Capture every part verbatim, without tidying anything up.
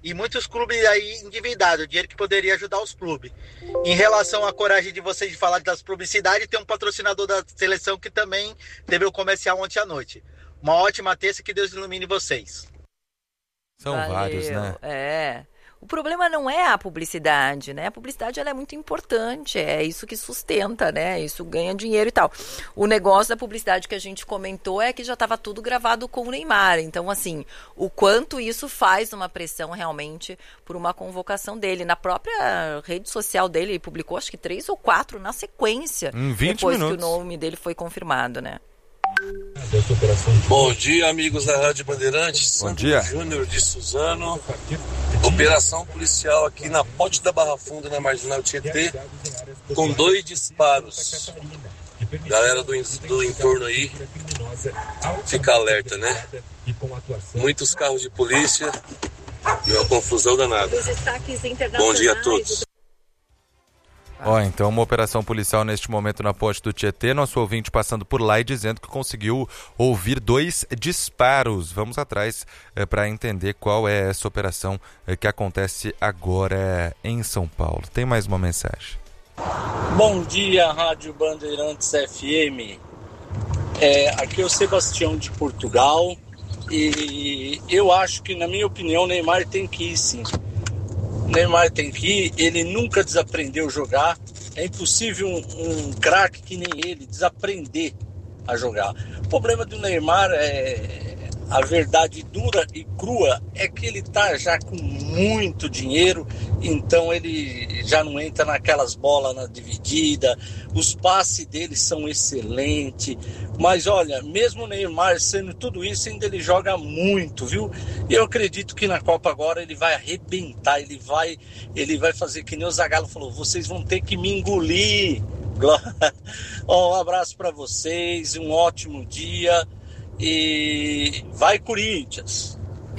e muitos clubes aí endividados, dinheiro que poderia ajudar os clubes. Em relação à coragem de vocês de falar das publicidades, tem um patrocinador da seleção que também teve o comercial ontem à noite. Uma ótima terça, que Deus ilumine vocês. São Valeu. vários, né? É. O problema não é a publicidade, né? A publicidade ela é muito importante, é isso que sustenta, né? Isso ganha dinheiro e tal. O negócio da publicidade que a gente comentou é que já estava tudo gravado com o Neymar. Então, assim, o quanto isso faz uma pressão realmente por uma convocação dele. Na própria rede social dele, ele publicou acho que três ou quatro na sequência, em vinte depois minutos. que o nome dele foi confirmado, né? Bom dia, amigos da Rádio Bandeirantes. Bom dia. Júnior de Suzano. Operação policial aqui na Ponte da Barra Funda, na Marginal Tietê, com dois disparos. Galera do, do entorno aí, fica alerta, né? Muitos carros de polícia e uma confusão danada. Bom dia a todos. Ó, então uma operação policial neste momento na ponte do Tietê, nosso ouvinte passando por lá e dizendo que conseguiu ouvir dois disparos. Vamos atrás é, para entender qual é essa operação é, que acontece agora em São Paulo. Tem mais uma mensagem. Bom dia, Rádio Bandeirantes F M. É, aqui é o Sebastião de Portugal e eu acho que, na minha opinião, o Neymar tem que ir sim. Neymar tem que ir, ele nunca desaprendeu a jogar. É impossível um, um craque que nem ele desaprender a jogar. O problema do Neymar é a verdade dura e crua, é que ele tá já com muito dinheiro, então ele já não entra naquelas bolas na dividida, os passes dele são excelentes, mas olha, mesmo o Neymar sendo tudo isso, ainda ele joga muito, viu? E eu acredito que na Copa agora ele vai arrebentar, ele vai, ele vai fazer que nem o Zagallo falou, vocês vão ter que me engolir. Um abraço para vocês, um ótimo dia. E vai Corinthians.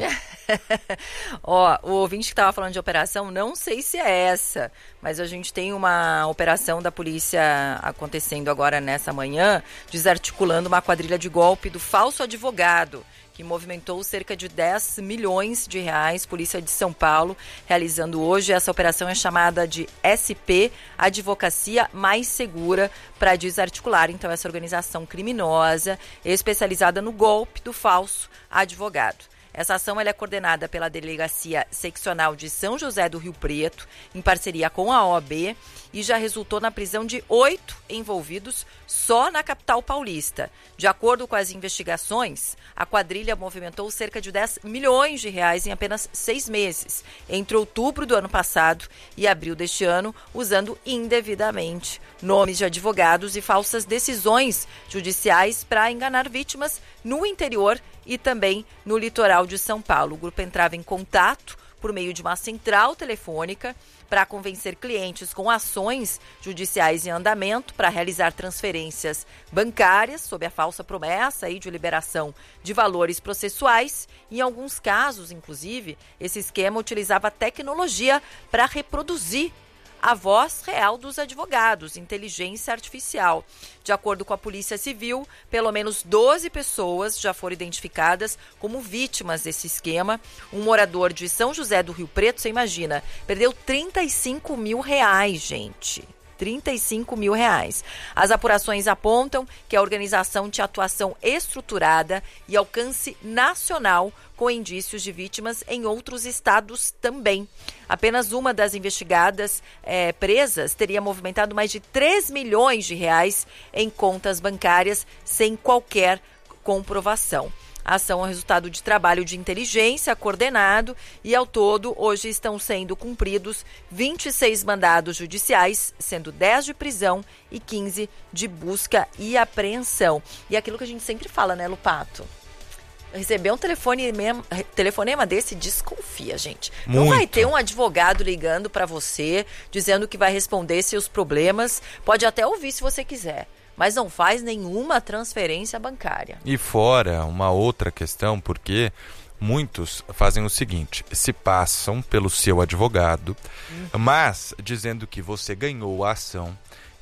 Ó, o ouvinte que estava falando de operação, não sei se é essa, mas a gente tem uma operação da polícia acontecendo agora nessa manhã, desarticulando uma quadrilha de golpe do falso advogado, que movimentou cerca de dez milhões de reais. Polícia de São Paulo realizando hoje. Essa operação é chamada de S P, Advocacia Mais Segura, para desarticular, então, essa organização criminosa especializada no golpe do falso advogado. Essa ação ela é coordenada pela Delegacia Seccional de São José do Rio Preto, em parceria com a O A B, e já resultou na prisão de oito envolvidos só na capital paulista. De acordo com as investigações, a quadrilha movimentou cerca de dez milhões de reais em apenas seis meses, entre outubro do ano passado e abril deste ano, usando indevidamente nomes de advogados e falsas decisões judiciais para enganar vítimas no interior e também no litoral de São Paulo. O grupo entrava em contato por meio de uma central telefônica para convencer clientes com ações judiciais em andamento para realizar transferências bancárias sob a falsa promessa aí de liberação de valores processuais. Em alguns casos, inclusive, esse esquema utilizava tecnologia para reproduzir a voz real dos advogados, inteligência artificial. De acordo com a Polícia Civil, pelo menos doze pessoas já foram identificadas como vítimas desse esquema. Um morador de São José do Rio Preto, você imagina, perdeu trinta e cinco mil reais, gente. trinta e cinco mil reais. As apurações apontam que a organização tinha atuação estruturada e alcance nacional, com indícios de vítimas em outros estados também. Apenas uma das investigadas é, presas teria movimentado mais de três milhões de reais em contas bancárias sem qualquer comprovação. A ação é o resultado de trabalho de inteligência coordenado e, ao todo, hoje estão sendo cumpridos vinte e seis mandados judiciais, sendo dez de prisão e quinze de busca e apreensão. E aquilo que a gente sempre fala, né, Lupato? Receber um telefonema, telefonema desse, desconfia, gente. Muito. Não vai ter um advogado ligando para você, dizendo que vai responder seus problemas. Pode até ouvir se você quiser, mas não faz nenhuma transferência bancária. E fora uma outra questão, porque muitos fazem o seguinte, se passam pelo seu advogado, uhum. mas dizendo que você ganhou a ação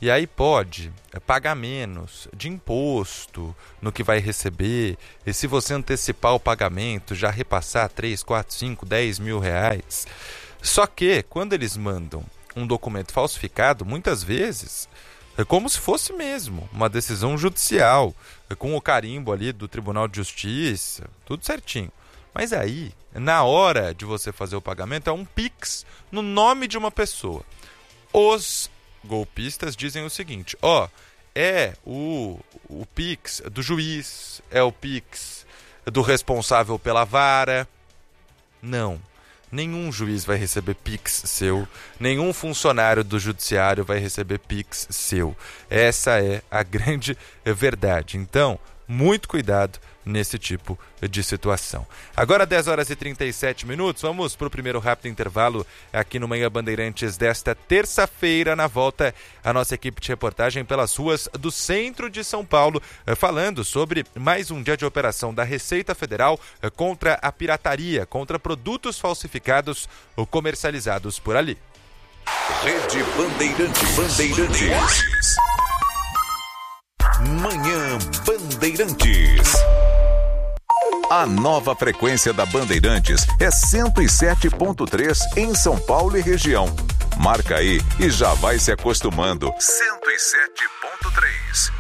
e aí pode pagar menos de imposto no que vai receber, e se você antecipar o pagamento, já repassar três, quatro, cinco, dez mil reais. Só que, quando eles mandam um documento falsificado, muitas vezes é como se fosse mesmo uma decisão judicial, com o carimbo ali do Tribunal de Justiça, tudo certinho. Mas aí, na hora de você fazer o pagamento, é um Pix no nome de uma pessoa. Os golpistas dizem o seguinte, ó, é o, o Pix do juiz, é o Pix do responsável pela vara. Não, nenhum juiz vai receber Pix seu, nenhum funcionário do judiciário vai receber Pix seu. Essa é a grande verdade. Então, muito cuidado nesse tipo de situação. Agora dez horas e trinta e sete minutos, vamos para o primeiro rápido intervalo aqui no Manhã Bandeirantes desta terça-feira. Na volta, a nossa equipe de reportagem pelas ruas do centro de São Paulo, falando sobre mais um dia de operação da Receita Federal contra a pirataria, contra produtos falsificados ou comercializados por ali. Rede Bandeirantes. Bandeirantes. Manhã Bandeirantes. A nova frequência da Bandeirantes é cento e sete ponto três em São Paulo e região. Marca aí e já vai se acostumando. cento e sete ponto três.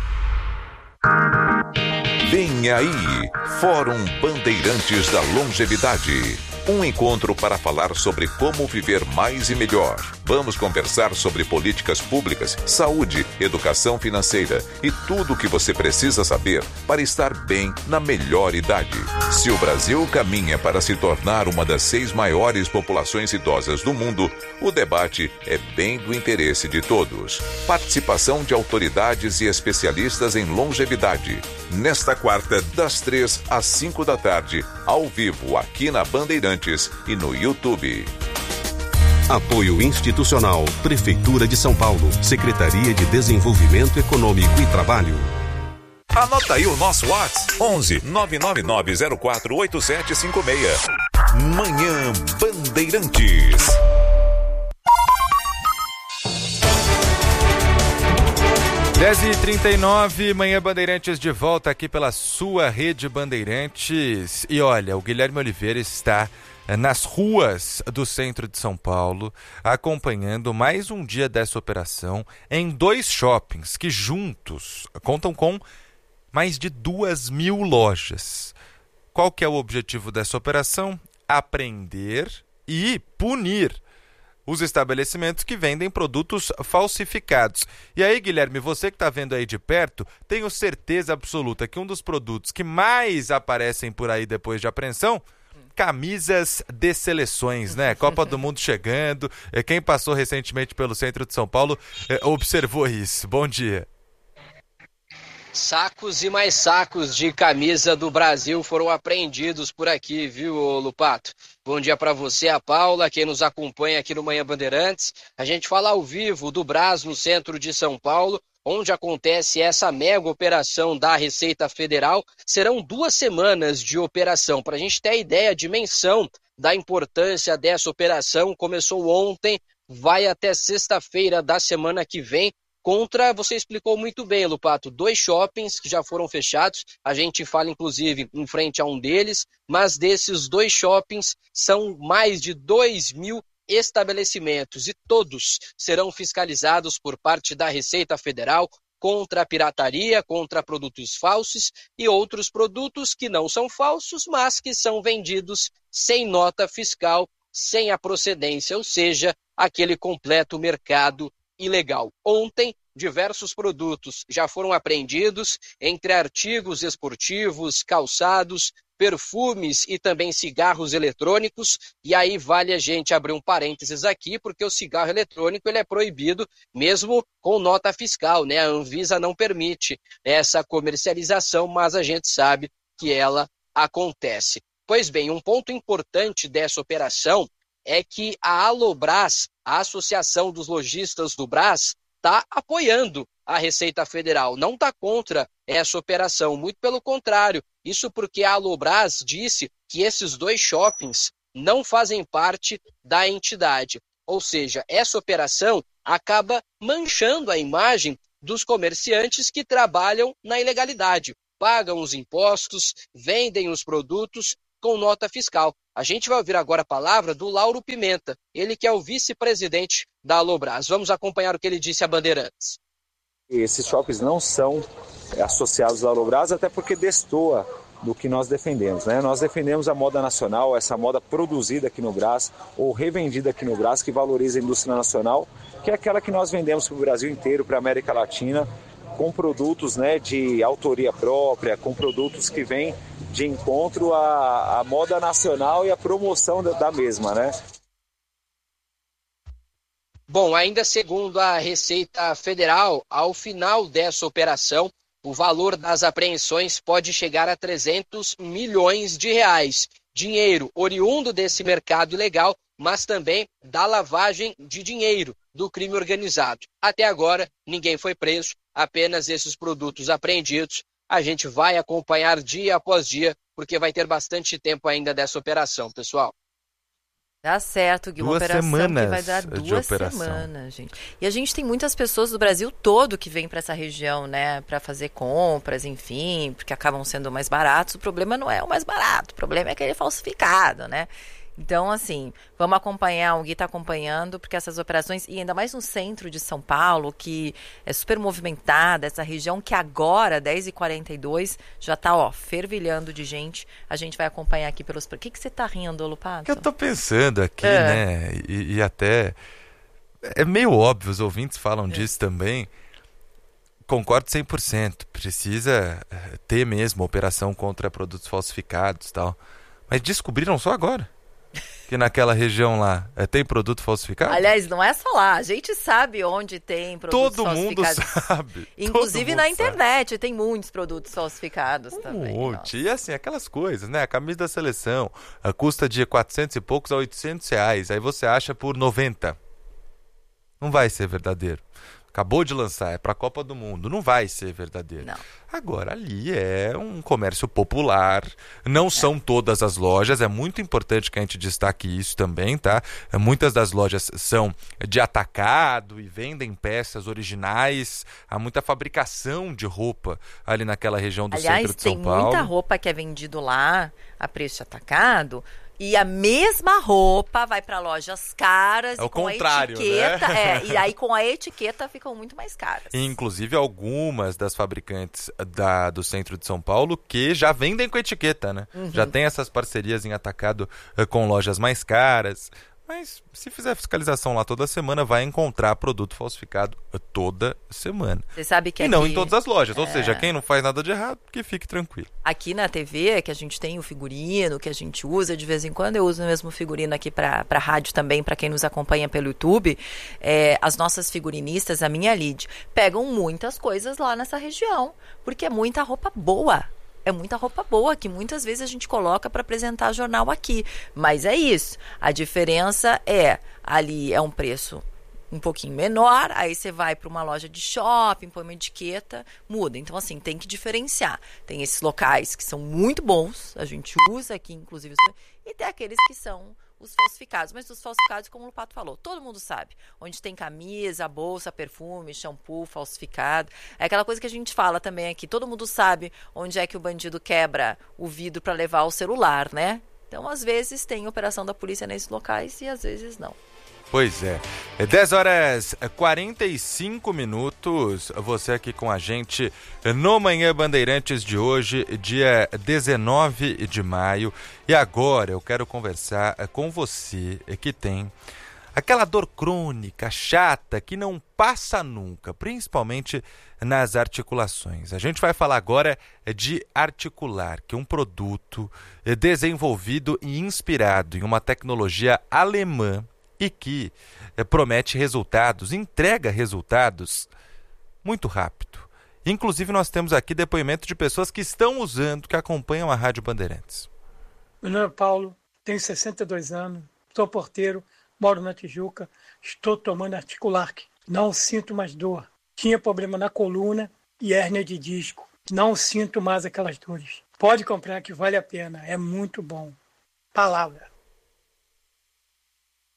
Vem aí, Fórum Bandeirantes da Longevidade. Um encontro para falar sobre como viver mais e melhor. Vamos conversar sobre políticas públicas, saúde, educação financeira e tudo o que você precisa saber para estar bem na melhor idade. Se o Brasil caminha para se tornar uma das seis maiores populações idosas do mundo, o debate é bem do interesse de todos. Participação de autoridades e especialistas em longevidade. Nesta quarta, das três às cinco da tarde, ao vivo aqui na Bandeirantes e no YouTube. Apoio institucional, Prefeitura de São Paulo, Secretaria de Desenvolvimento Econômico e Trabalho. Anota aí o nosso WhatsApp, onze nove nove nove zero quatro oito sete cinco seis. Manhã Bandeirantes. dez e trinta e nove, Manhã Bandeirantes de volta aqui pela sua Rede Bandeirantes. E olha, o Guilherme Oliveira está nas ruas do centro de São Paulo, acompanhando mais um dia dessa operação em dois shoppings que juntos contam com mais de duas mil lojas. Qual que é o objetivo dessa operação? Apreender e punir os estabelecimentos que vendem produtos falsificados. E aí, Guilherme, você que está vendo aí de perto, tenho certeza absoluta que um dos produtos que mais aparecem por aí depois de apreensão, camisas de seleções, né? Copa do Mundo chegando. Quem passou recentemente pelo centro de São Paulo observou isso. Bom dia. Sacos e mais sacos de camisa do Brasil foram apreendidos por aqui, viu, Lupato? Bom dia para você, a Paula, quem nos acompanha aqui no Manhã Bandeirantes. A gente fala ao vivo do Brás, no centro de São Paulo, onde acontece essa mega operação da Receita Federal. Serão duas semanas de operação. Para a gente ter a ideia, a dimensão da importância dessa operação, começou ontem, vai até sexta-feira da semana que vem. Contra, você explicou muito bem, Lupato, dois shoppings que já foram fechados, a gente fala inclusive em frente a um deles, mas desses dois shoppings são mais de dois mil estabelecimentos e todos serão fiscalizados por parte da Receita Federal contra a pirataria, contra produtos falsos e outros produtos que não são falsos, mas que são vendidos sem nota fiscal, sem a procedência, ou seja, aquele completo mercado ilegal. Ontem, diversos produtos já foram apreendidos, entre artigos esportivos, calçados, perfumes e também cigarros eletrônicos. E aí vale a gente abrir um parênteses aqui, porque o cigarro eletrônico ele é proibido mesmo com nota fiscal, né? A Anvisa não permite essa comercialização, mas a gente sabe que ela acontece. Pois bem, um ponto importante dessa operação é que a Alobras, a Associação dos Lojistas do Brás, está apoiando a Receita Federal, não está contra essa operação, muito pelo contrário. Isso porque a Alobras disse que esses dois shoppings não fazem parte da entidade. Ou seja, essa operação acaba manchando a imagem dos comerciantes que trabalham na ilegalidade, pagam os impostos, vendem os produtos com nota fiscal. A gente vai ouvir agora a palavra do Lauro Pimenta, ele que é o vice-presidente da Alobras. Vamos acompanhar o que ele disse a Bandeirantes. Esses shoppings não são associados à Alobras, até porque destoa do que nós defendemos, né? Nós defendemos a moda nacional, essa moda produzida aqui no Brás ou revendida aqui no Brás, que valoriza a indústria nacional, que é aquela que nós vendemos para o Brasil inteiro, para a América Latina, com produtos, né, de autoria própria, com produtos que vêm de encontro à, à moda nacional e à promoção da, da mesma, né? Bom, ainda segundo a Receita Federal, ao final dessa operação, o valor das apreensões pode chegar a trezentos milhões de reais. Dinheiro oriundo desse mercado ilegal, mas também da lavagem de dinheiro do crime organizado. Até agora, ninguém foi preso, apenas esses produtos apreendidos. A gente vai acompanhar dia após dia, porque vai ter bastante tempo ainda dessa operação, pessoal. Tá certo, Gui, uma duas operação semanas que vai dar duas semanas, gente. E a gente tem muitas pessoas do Brasil todo que vêm para essa região, né, para fazer compras, enfim, porque acabam sendo mais baratos. O problema não é o mais barato, o problema é aquele falsificado, né? Então, assim, vamos acompanhar, o Gui está acompanhando, porque essas operações, e ainda mais no centro de São Paulo, que é super movimentada, essa região que agora, dez e quarenta e dois, já está, ó, fervilhando de gente. A gente vai acompanhar aqui pelos... O que, que você está rindo, Lupato? Eu estou pensando aqui, é. né, e, e até... É meio óbvio, os ouvintes falam é. disso também. Concordo cem por cento. Precisa ter mesmo operação contra produtos falsificados e tal. Mas descobriram só agora que naquela região lá é, tem produto falsificado? Aliás, não é só lá. A gente sabe onde tem produtos Todo falsificados. Todo mundo sabe. Inclusive Todo na mundo internet sabe. Tem muitos produtos falsificados um também. Monte. Nossa. E assim, aquelas coisas, né? A camisa da seleção a custa de quatrocentos e poucos a oitocentos reais. Aí você acha por noventa. Não vai ser verdadeiro. Acabou de lançar, é para a Copa do Mundo. Não vai ser verdadeiro. Não. Agora, ali é um comércio popular. Não é. São todas as lojas. É muito importante que a gente destaque isso também, tá? Muitas das lojas são de atacado e vendem peças originais. Há muita fabricação de roupa ali naquela região do Aliás, centro de São Paulo. Paulo. Aliás, tem muita roupa que é vendido lá a preço atacado. E a mesma roupa vai para lojas caras é e o com contrário, a etiqueta. Né? É, e aí com a etiqueta ficam muito mais caras. E, inclusive algumas das fabricantes da, do centro de São Paulo que já vendem com etiqueta, né? Uhum. Já tem essas parcerias em atacado uh, com lojas mais caras. Mas se fizer fiscalização lá toda semana, vai encontrar produto falsificado toda semana. Você sabe que e aqui... não em todas as lojas. É... Ou seja, quem não faz nada de errado, que fique tranquilo. Aqui na T V, que a gente tem o figurino, que a gente usa de vez em quando, eu uso o mesmo figurino aqui para a rádio também, para quem nos acompanha pelo YouTube. É, as nossas figurinistas, a minha lead, pegam muitas coisas lá nessa região, porque é muita roupa boa. É muita roupa boa que muitas vezes a gente coloca para apresentar jornal aqui. Mas é isso. A diferença é, ali é um preço um pouquinho menor, aí você vai para uma loja de shopping, põe uma etiqueta, muda. Então, assim, tem que diferenciar. Tem esses locais que são muito bons, a gente usa aqui, inclusive, e tem aqueles que são os falsificados. Mas os falsificados, como o Lupato falou, todo mundo sabe. Onde tem camisa, bolsa, perfume, shampoo falsificado. É aquela coisa que a gente fala também aqui. Todo mundo sabe onde é que o bandido quebra o vidro para levar o celular, né? Então, às vezes, tem operação da polícia nesses locais e às vezes não. Pois é. É dez horas e quarenta e cinco minutos. Você aqui com a gente no Manhã Bandeirantes de hoje, dia dezenove de maio. E agora eu quero conversar com você que tem aquela dor crônica, chata, que não passa nunca, principalmente nas articulações. A gente vai falar agora de Articular, que é um produto desenvolvido e inspirado em uma tecnologia alemã e que eh, promete resultados, entrega resultados muito rápido. Inclusive, nós temos aqui depoimento de pessoas que estão usando, que acompanham a Rádio Bandeirantes. Meu nome é Paulo, tenho sessenta e dois anos, sou porteiro, moro na Tijuca, estou tomando Articular. Não sinto mais dor. Tinha problema na coluna e hérnia de disco. Não sinto mais aquelas dores. Pode comprar que vale a pena, é muito bom. Palavra.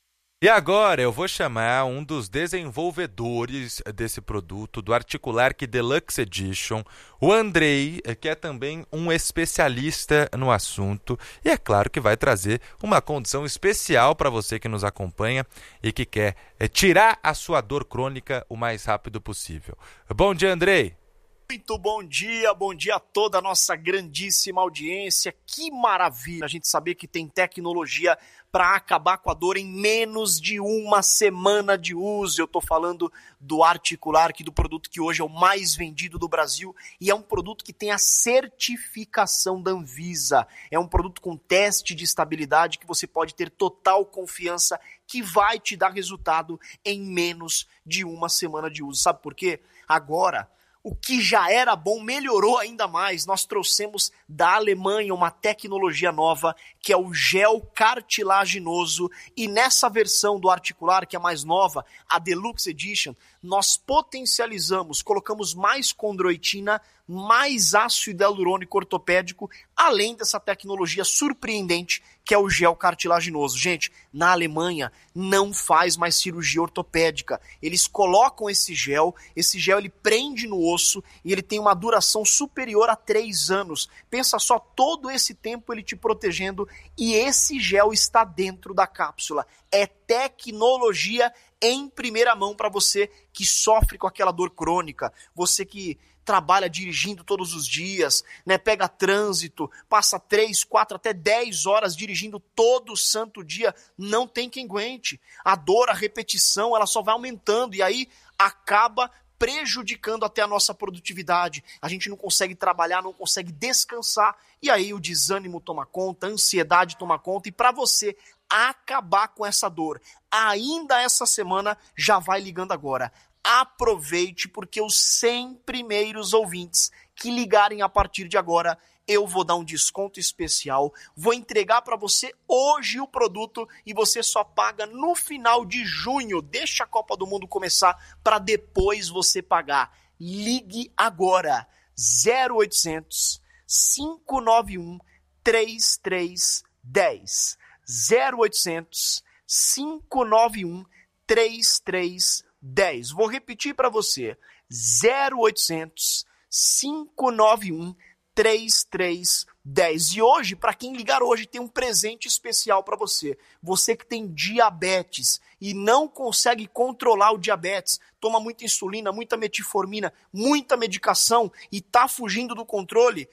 E agora eu vou chamar um dos desenvolvedores desse produto, do Articulark Deluxe Edition, o Andrei, que é também um especialista no assunto e é claro que vai trazer uma condição especial para você que nos acompanha e que quer é, tirar a sua dor crônica o mais rápido possível. Bom dia, Andrei. Muito bom dia, bom dia a toda a nossa grandíssima audiência. Que maravilha a gente saber que tem tecnologia para acabar com a dor em menos de uma semana de uso. Eu estou falando do Articulark, do produto que hoje é o mais vendido do Brasil e é um produto que tem a certificação da Anvisa. É um produto com teste de estabilidade que você pode ter total confiança que vai te dar resultado em menos de uma semana de uso. Sabe por quê? Agora, o que já era bom melhorou ainda mais. Nós trouxemos da Alemanha uma tecnologia nova, que é o gel cartilaginoso. E nessa versão do Articulark, que é a mais nova, a Deluxe Edition, nós potencializamos, colocamos mais condroitina, mais ácido hialurônico ortopédico, além dessa tecnologia surpreendente que é o gel cartilaginoso. Gente, na Alemanha não faz mais cirurgia ortopédica. Eles colocam esse gel, esse gel ele prende no osso e ele tem uma duração superior a três anos. Pensa só, todo esse tempo ele te protegendo e esse gel está dentro da cápsula. É tecnologia em primeira mão para você que sofre com aquela dor crônica, você que trabalha dirigindo todos os dias, né? Pega trânsito, passa três, quatro, até dez horas dirigindo todo santo dia, não tem quem aguente. A dor, a repetição, ela só vai aumentando e aí acaba prejudicando até a nossa produtividade. A gente não consegue trabalhar, não consegue descansar e aí o desânimo toma conta, a ansiedade toma conta e para você acabar com essa dor, ainda essa semana, já vai ligando agora. Aproveite, porque os cem primeiros ouvintes que ligarem a partir de agora, eu vou dar um desconto especial, vou entregar para você hoje o produto e você só paga no final de junho. Deixa a Copa do Mundo começar para depois você pagar. Ligue agora, zero oitocentos, cinco nove um, três três um zero, zero oitocentos, cinco nove um, três três dez. Vou repetir para você, zero oitocentos, cinco nove um, três três dez. E hoje, para quem ligar hoje, tem um presente especial para você. Você que tem diabetes e não consegue controlar o diabetes, toma muita insulina, muita metformina, muita medicação e está fugindo do controle,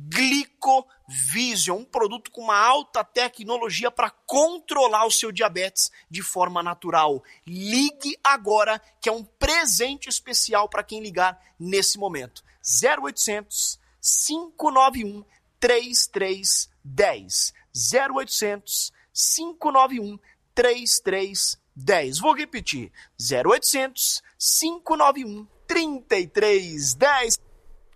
Glicovision, um produto com uma alta tecnologia para controlar o seu diabetes de forma natural. Ligue agora, que é um presente especial para quem ligar nesse momento. zero oitocentos, cinco nove um, três três um zero. zero oitocentos, cinco nove um, três três um zero. Vou repetir. zero oitocentos, cinco nove um, três três um zero.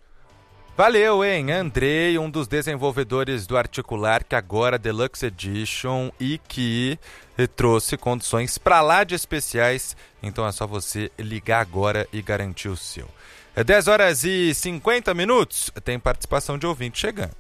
Valeu, hein? Andrei, um dos desenvolvedores do Articulark, agora Deluxe Edition, e que trouxe condições pra lá de especiais. Então é só você ligar agora e garantir o seu. É dez horas e cinquenta minutos. Tem participação de ouvinte chegando.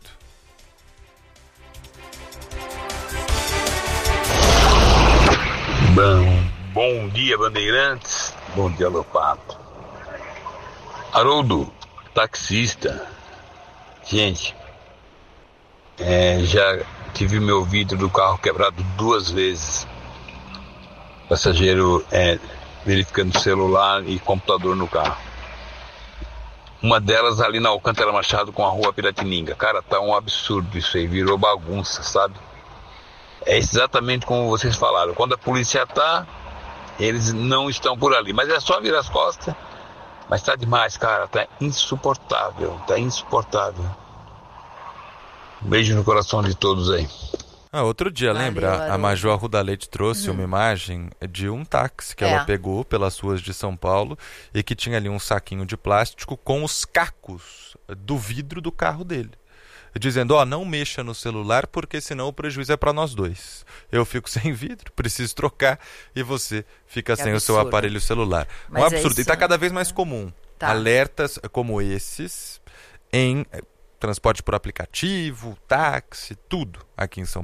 Bom, bom dia, Bandeirantes. Bom dia, Lopato. Haroldo, taxista. Gente, é, já tive meu vidro do carro quebrado duas vezes. Passageiro é, verificando celular e computador no carro. Uma delas ali na Alcântara Machado com a rua Piratininga. Cara, tá um absurdo isso aí, virou bagunça, sabe? É exatamente como vocês falaram. Quando a polícia tá, eles não estão por ali. Mas é só virar as costas. Mas tá demais, cara, tá insuportável, tá insuportável. Um beijo no coração de todos aí. Ah, outro dia, Valeu, lembra? Haroldo. A Major Arruda Leite trouxe Uhum. uma imagem de um táxi que É. ela pegou pelas ruas de São Paulo e que tinha ali um saquinho de plástico com os cacos do vidro do carro dele. Dizendo, ó, não mexa no celular porque senão o prejuízo é para nós dois. Eu fico sem vidro, preciso trocar e você fica Que sem o seu absurdo. aparelho celular. Mas um é absurdo. isso, E está né? cada vez mais comum. Tá. Alertas como esses em eh, transporte por aplicativo, táxi, tudo aqui em São Paulo.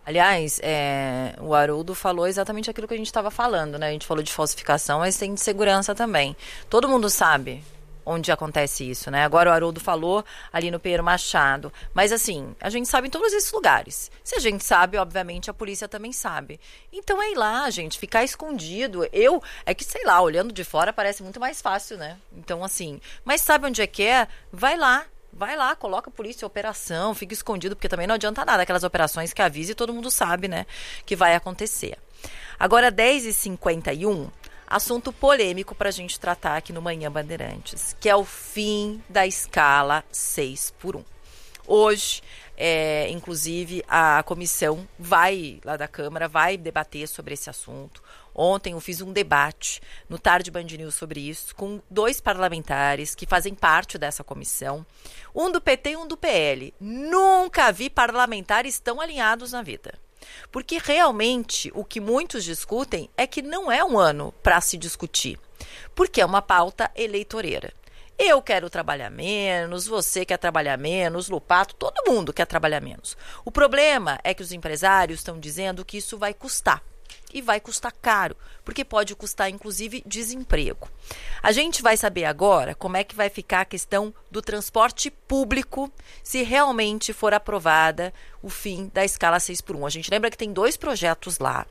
Aliás, é, o Haroldo falou exatamente aquilo que a gente estava falando, né? A gente falou de falsificação, mas tem de segurança também. Todo mundo sabe onde acontece isso, né? Agora o Haroldo falou ali no Pedro Machado. Mas assim, a gente sabe em todos esses lugares. Se a gente sabe, obviamente, a polícia também sabe. Então é ir lá, gente, ficar escondido. Eu, é que sei lá, olhando de fora parece muito mais fácil, né? Então assim, mas sabe onde é que é? Vai lá. Vai lá, coloca a polícia em operação, fica escondido, porque também não adianta nada. Aquelas operações que avisa e todo mundo sabe, né, que vai acontecer. Agora, dez e cinquenta e um, assunto polêmico para a gente tratar aqui no Manhã Bandeirantes, que é o fim da escala seis por um. Hoje, é, inclusive, a comissão vai, lá da Câmara, vai debater sobre esse assunto. Ontem eu fiz um debate no Tarde Band News sobre isso, com dois parlamentares que fazem parte dessa comissão, um do P T e um do P L. Nunca vi parlamentares tão alinhados na vida. Porque realmente o que muitos discutem é que não é um ano para se discutir, porque é uma pauta eleitoreira. Eu quero trabalhar menos, você quer trabalhar menos, Lupato, todo mundo quer trabalhar menos. O problema é que os empresários estão dizendo que isso vai custar. E vai custar caro, porque pode custar, inclusive, desemprego. A gente vai saber agora como é que vai ficar a questão do transporte público se realmente for aprovada o fim da escala seis por um. A gente lembra que tem dois projetos lá.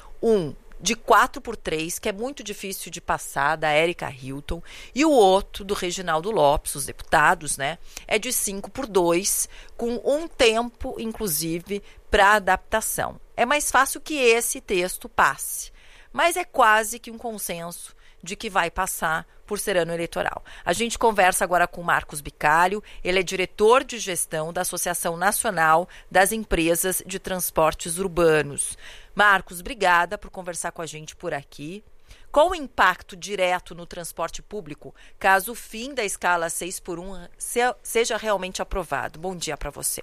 Um de quatro por três, que é muito difícil de passar, da Érica Hilton, e o outro, do Reginaldo Lopes, os deputados, né, é de cinco por dois, com um tempo, inclusive, para adaptação. É mais fácil que esse texto passe, mas é quase que um consenso de que vai passar por ser ano eleitoral. A gente conversa agora com o Marcos Bicalho, ele é diretor de gestão da Associação Nacional das Empresas de Transportes Urbanos. Marcos, obrigada por conversar com a gente por aqui. Qual o impacto direto no transporte público caso o fim da escala seis por um seja realmente aprovado? Bom dia para você.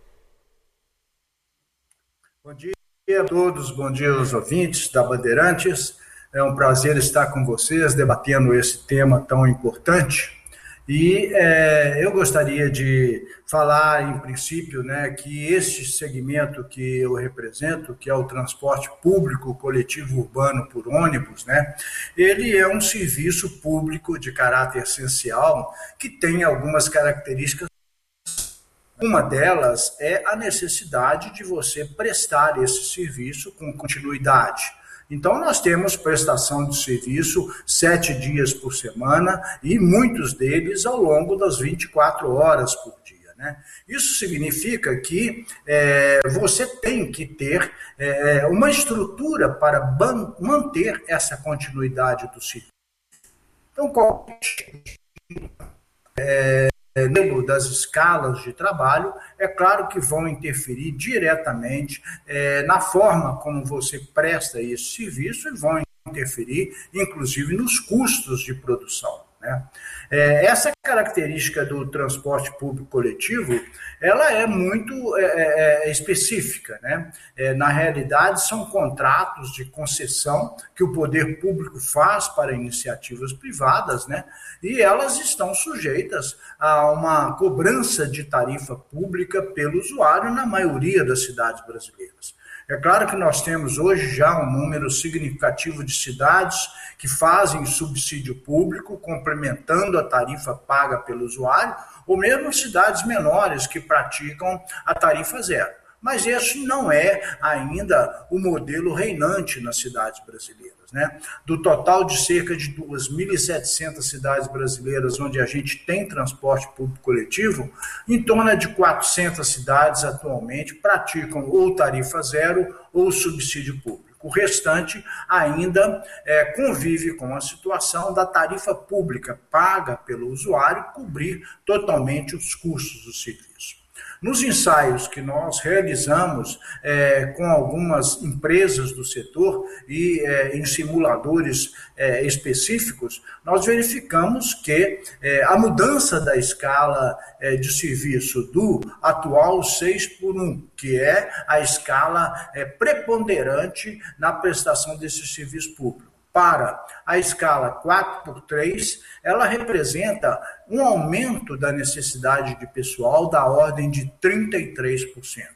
Bom dia a todos, bom dia aos ouvintes da Bandeirantes. É um prazer estar com vocês debatendo esse tema tão importante. E é, eu gostaria de falar, em princípio, né, que este segmento que eu represento, que é o transporte público coletivo urbano por ônibus, né, ele é um serviço público de caráter essencial que tem algumas características. Uma delas é a necessidade de você prestar esse serviço com continuidade. Então, nós temos prestação de serviço sete dias por semana e muitos deles ao longo das vinte e quatro horas por dia, né? Isso significa que é, você tem que ter é, uma estrutura para ban- manter essa continuidade do serviço. Então, qual é, das escalas de trabalho, é claro que vão interferir diretamente é, na forma como você presta esse serviço e vão interferir, inclusive, nos custos de produção, né? É, essa característica do transporte público coletivo, ela é muito é, é, específica, né? É, na realidade, são contratos de concessão que o poder público faz para iniciativas privadas, né? E elas estão sujeitas a uma cobrança de tarifa pública pelo usuário na maioria das cidades brasileiras. É claro que nós temos hoje já um número significativo de cidades que fazem subsídio público, complementando a tarifa paga pelo usuário, ou mesmo cidades menores que praticam a tarifa zero. Mas esse não é ainda o modelo reinante nas cidades brasileiras, né? Do total de cerca de duas mil e setecentas cidades brasileiras onde a gente tem transporte público coletivo, em torno de quatrocentas cidades atualmente praticam ou tarifa zero ou subsídio público. O restante ainda é, convive com a situação da tarifa pública paga pelo usuário cobrir totalmente os custos do serviço. Nos ensaios que nós realizamos é, com algumas empresas do setor e é, em simuladores é, específicos, nós verificamos que é, a mudança da escala é, de serviço do atual seis por um, que é a escala é, preponderante na prestação desse serviço público, para a escala quatro por três, ela representa um aumento da necessidade de pessoal da ordem de trinta e três por cento.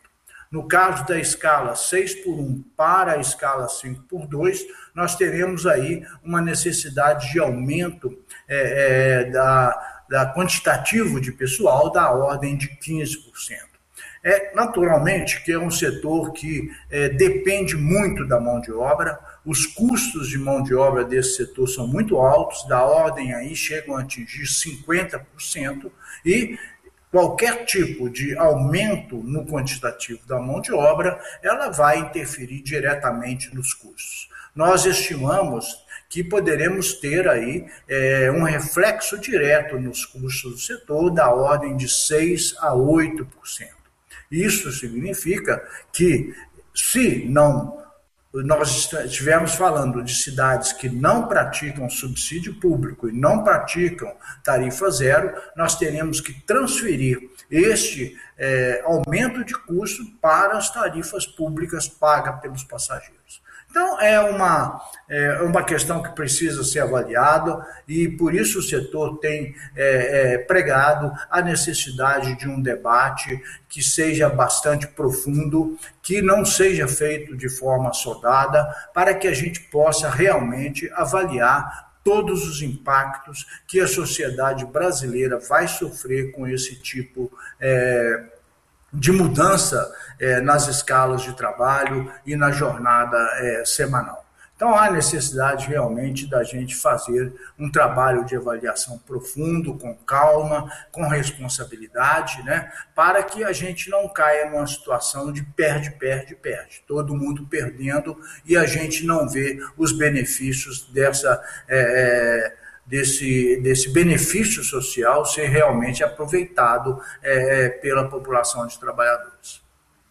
No caso da escala seis por um para a escala cinco por dois, nós teremos aí uma necessidade de aumento é, é, da, da quantitativo de pessoal da ordem de quinze por cento. É, naturalmente que é um setor que é, depende muito da mão de obra, os custos de mão de obra desse setor são muito altos, da ordem aí chegam a atingir cinquenta por cento, e qualquer tipo de aumento no quantitativo da mão de obra, ela vai interferir diretamente nos custos. Nós estimamos que poderemos ter aí é, um reflexo direto nos custos do setor da ordem de seis a oito por cento. Isso significa que, se não nós estivermos falando de cidades que não praticam subsídio público e não praticam tarifa zero, nós teremos que transferir este é, aumento de custo para as tarifas públicas pagas pelos passageiros. Então, é uma, é uma questão que precisa ser avaliada e, por isso, o setor tem é, é, pregado a necessidade de um debate que seja bastante profundo, que não seja feito de forma assodada, para que a gente possa realmente avaliar todos os impactos que a sociedade brasileira vai sofrer com esse tipo é, de mudança é, nas escalas de trabalho e na jornada é, semanal. Então, há necessidade realmente da gente fazer um trabalho de avaliação profundo, com calma, com responsabilidade, né, para que a gente não caia numa situação de perde, perde, perde. Todo mundo perdendo e a gente não vê os benefícios dessa... É, Desse, desse benefício social ser realmente aproveitado é, pela população de trabalhadores.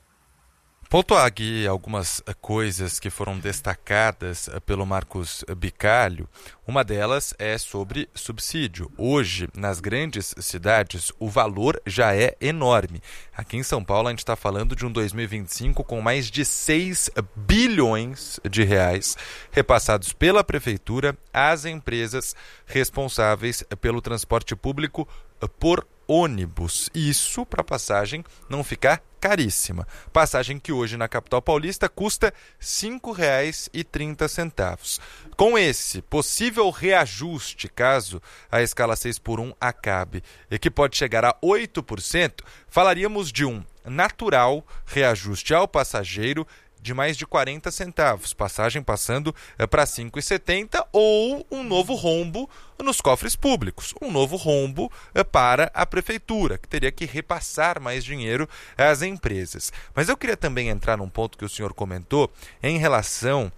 Pontuar aqui algumas coisas que foram destacadas pelo Marcos Bicalho. Uma delas é sobre subsídio. Hoje, nas grandes cidades, o valor já é enorme. Aqui em São Paulo, a gente está falando de um dois mil e vinte e cinco com mais de seis bilhões de reais repassados pela Prefeitura às empresas responsáveis pelo transporte público por ônibus. Isso para a passagem não ficar caríssima. Passagem que hoje na capital paulista custa cinco reais e trinta centavos. Com esse possível reajuste, caso a escala seis por um acabe, e que pode chegar a oito por cento, falaríamos de um natural reajuste ao passageiro de mais de quarenta centavos, passagem passando para cinco reais e setenta centavos, ou um novo rombo nos cofres públicos, um novo rombo para a prefeitura, que teria que repassar mais dinheiro às empresas. Mas eu queria também entrar num ponto que o senhor comentou em relação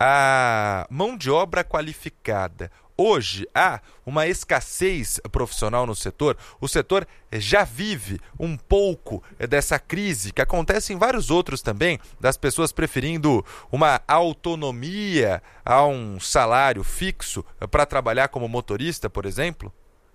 à mão de obra qualificada. Hoje há uma escassez profissional no setor. O setor já vive um pouco dessa crise que acontece em vários outros também, das pessoas preferindo uma autonomia a um salário fixo para trabalhar como motorista, por exemplo?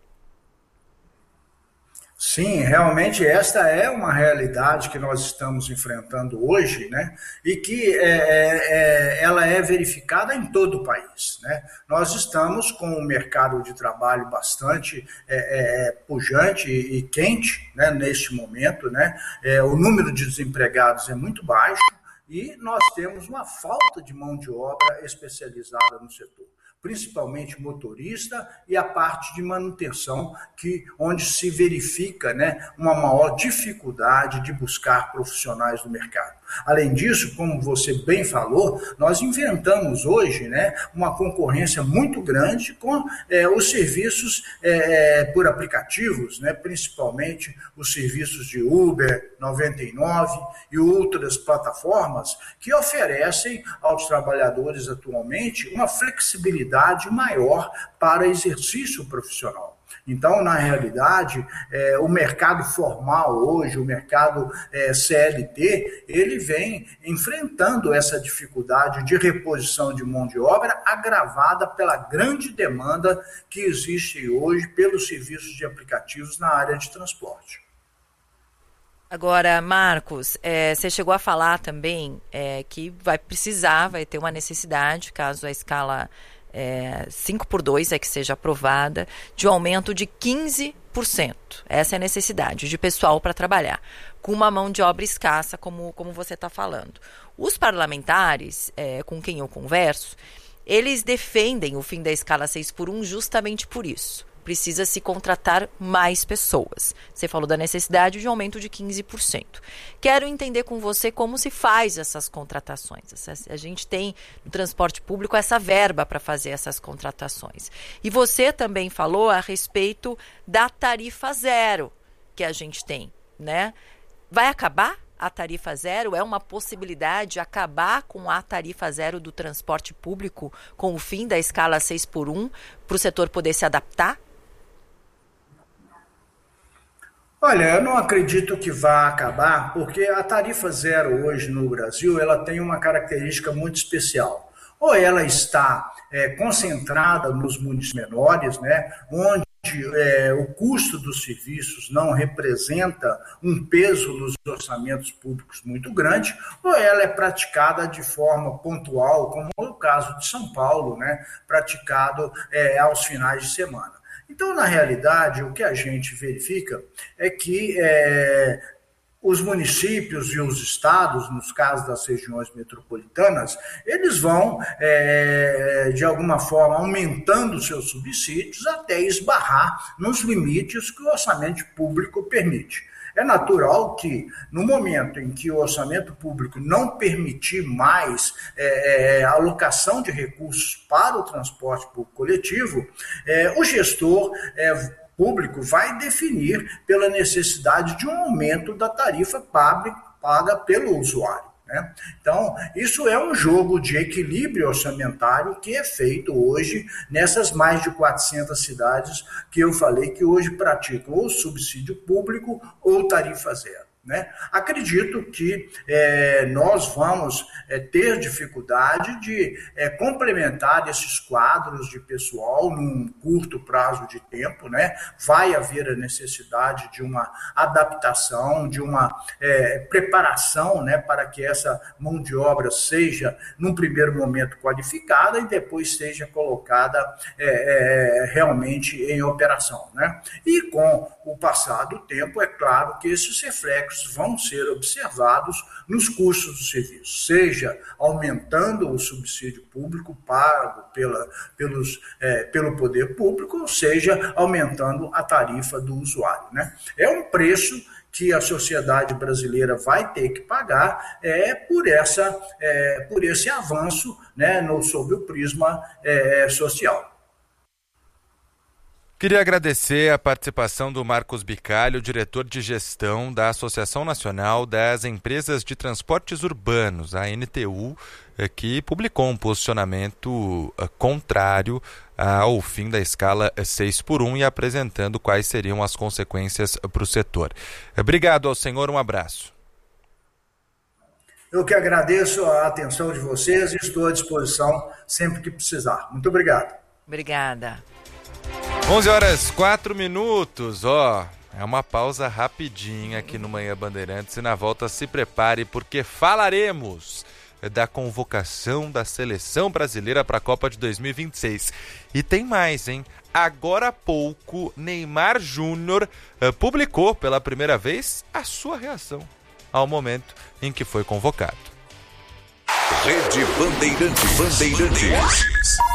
Sim, realmente esta é uma realidade que nós estamos enfrentando hoje, né? E que é, é, ela é verificada em todo o país, né? Nós estamos com um mercado de trabalho bastante é, é, pujante e quente, né, neste momento, né? É, o número de desempregados é muito baixo e nós temos uma falta de mão de obra especializada no setor, principalmente motorista e a parte de manutenção, que, onde se verifica, né, uma maior dificuldade de buscar profissionais no mercado. Além disso, como você bem falou, nós inventamos hoje, né, uma concorrência muito grande com é, os serviços é, por aplicativos, né, principalmente os serviços de Uber, noventa e nove e outras plataformas que oferecem aos trabalhadores atualmente uma flexibilidade maior para exercício profissional. Então, na realidade, é, o mercado formal hoje, o mercado é, C L T, ele vem enfrentando essa dificuldade de reposição de mão de obra agravada pela grande demanda que existe hoje pelos serviços de aplicativos na área de transporte. Agora, Marcos, é, você chegou a falar também é, que vai precisar, vai ter uma necessidade, caso a escala É, cinco por dois é que seja aprovada, de um aumento de quinze por cento. Essa é a necessidade de pessoal para trabalhar, com uma mão de obra escassa, como, como você está falando. Os parlamentares, é, com quem eu converso, eles defendem o fim da escala seis por um justamente por isso. Precisa se contratar mais pessoas. Você falou da necessidade de aumento de quinze por cento. Quero entender com você como se faz essas contratações. A gente tem no transporte público essa verba para fazer essas contratações. E você também falou a respeito da tarifa zero que a gente tem, né? Vai acabar a tarifa zero? É uma possibilidade acabar com a tarifa zero do transporte público com o fim da escala seis por um para o setor poder se adaptar? Olha, eu não acredito que vá acabar, porque a tarifa zero hoje no Brasil, ela tem uma característica muito especial. Ou ela está é, concentrada nos municípios menores, né, onde é, o custo dos serviços não representa um peso nos orçamentos públicos muito grande, ou ela é praticada de forma pontual, como é o caso de São Paulo, né, praticado é, aos finais de semana. Então, na realidade, o que a gente verifica é que é, os municípios e os estados, nos casos das regiões metropolitanas, eles vão, é, de alguma forma, aumentando seus subsídios até esbarrar nos limites que o orçamento público permite. É natural que, no momento em que o orçamento público não permitir mais é, alocação de recursos para o transporte público coletivo, é, o gestor é, público vai definir pela necessidade de um aumento da tarifa paga, paga pelo usuário. Né? Então, isso é um jogo de equilíbrio orçamentário que é feito hoje nessas mais de quatrocentas cidades que eu falei que hoje praticam ou subsídio público ou tarifa zero. Né? Acredito que é, nós vamos é, ter dificuldade de é, complementar esses quadros de pessoal num curto prazo de tempo, né? Vai haver a necessidade de uma adaptação, de uma é, preparação, né, para que essa mão de obra seja, num primeiro momento, qualificada e depois seja colocada é, é, realmente em operação. Né? E com o passar do tempo, é claro que esses reflexos vão ser observados nos custos do serviço, seja aumentando o subsídio público pago pela, pelos, é, pelo poder público, seja aumentando a tarifa do usuário. Né? É um preço que a sociedade brasileira vai ter que pagar é, por, essa, é, por esse avanço, né, no, sob o prisma é, social. Queria agradecer a participação do Marcos Bicalho, diretor de gestão da Associação Nacional das Empresas de Transportes Urbanos, a N T U, que publicou um posicionamento contrário ao fim da escala seis por um e apresentando quais seriam as consequências para o setor. Obrigado ao senhor, um abraço. Eu que agradeço a atenção de vocês e estou à disposição sempre que precisar. Muito obrigado. Obrigada. onze horas, quatro minutos, ó, é uma pausa rapidinha aqui no Manhã Bandeirantes e na volta se prepare porque falaremos da convocação da seleção brasileira para a Copa de dois mil e vinte e seis. E tem mais, hein? Agora há pouco, Neymar Júnior uh, publicou pela primeira vez a sua reação ao momento em que foi convocado. Rede Bandeirantes. Bandeirantes.